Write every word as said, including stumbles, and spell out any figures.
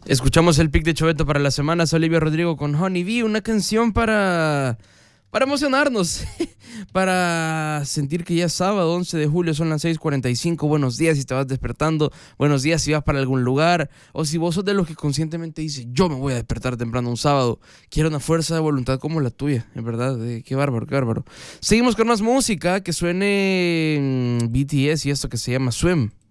Escuchamos el pick de Choveto para la semana. Es Olivia Rodrigo con Honey Bee, una canción para, para emocionarnos, para sentir que ya es sábado, once de julio, son las seis cuarenta y cinco. Buenos días si te vas despertando, buenos días si vas para algún lugar, o si vos sos de los que conscientemente dice yo me voy a despertar temprano un sábado. Quiero una fuerza de voluntad como la tuya, en verdad, eh, qué bárbaro, qué bárbaro. Seguimos con más música, que suene B T S y esto que se llama Swim.